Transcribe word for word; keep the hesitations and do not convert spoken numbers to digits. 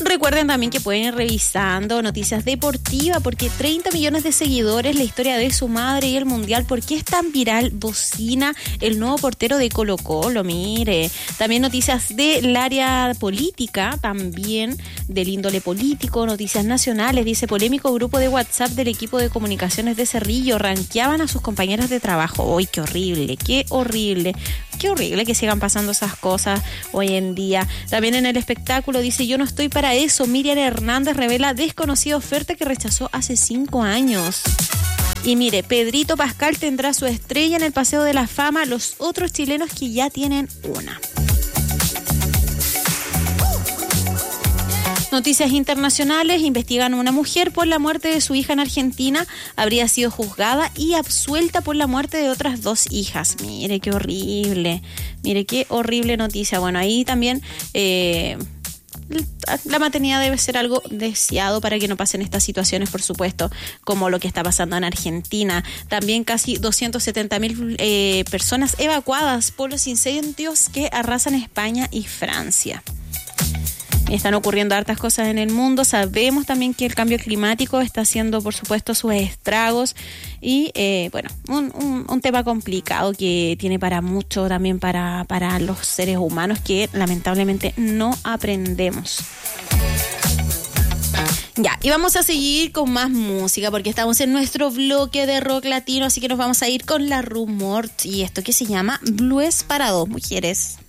Recuerden también que pueden ir revisando noticias deportivas porque treinta millones de seguidores, la historia de su madre y el mundial. ¿Por qué es tan viral Bocina, el nuevo portero de Colo Colo? Mire, también noticias del área política, también del índole político, noticias nacionales. Dice, polémico grupo de WhatsApp del equipo de comunicaciones de Cerrillo ranqueaban a sus compañeras de trabajo. ¡Uy, qué horrible, qué horrible! Qué horrible que sigan pasando esas cosas hoy en día. También en el espectáculo dice, yo no estoy para eso. Miriam Hernández revela desconocida oferta que rechazó hace cinco años. Y mire, Pedrito Pascal tendrá su estrella en el Paseo de la Fama, los otros chilenos que ya tienen una. Noticias internacionales, investigan a una mujer por la muerte de su hija en Argentina, habría sido juzgada y absuelta por la muerte de otras dos hijas. Mire qué horrible, mire qué horrible noticia. Bueno, ahí también eh, la maternidad debe ser algo deseado para que no pasen estas situaciones, por supuesto, como lo que está pasando en Argentina. También casi doscientas setenta mil eh, personas evacuadas por los incendios que arrasan España y Francia. Están ocurriendo hartas cosas en el mundo. Sabemos también que el cambio climático está haciendo, por supuesto, sus estragos. Y, eh, bueno, un, un, un tema complicado que tiene para mucho también para, para los seres humanos que lamentablemente no aprendemos. Ya, y vamos a seguir con más música porque estamos en nuestro bloque de rock latino, así que nos vamos a ir con la Rumor y esto que se llama Blues para dos mujeres.